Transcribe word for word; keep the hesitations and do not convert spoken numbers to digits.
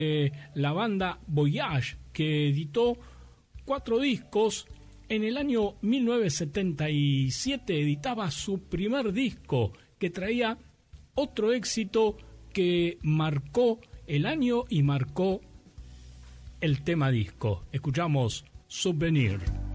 eh, la banda Voyage, que editó cuatro discos. En el año mil novecientos setenta y siete editaba su primer disco, que traía otro éxito que marcó el año y marcó el tema disco. Escuchamos Souvenir.